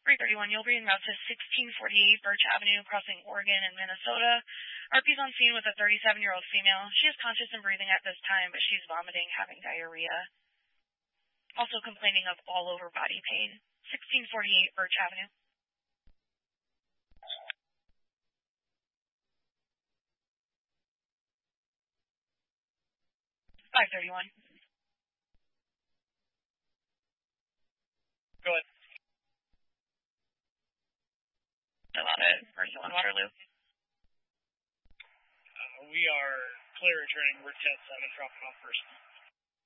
331, you'll be en route to 1648 Birch Avenue, crossing Oregon and Minnesota. RP's on scene with a 37-year-old female. She is conscious and breathing at this time, but she's vomiting, having diarrhea. Also complaining of all-over body pain. 1648 Birch Avenue. 531. Go ahead. Still on it. Mercy on Waterloo. We are clear returning. We're 10-7, dropping off person.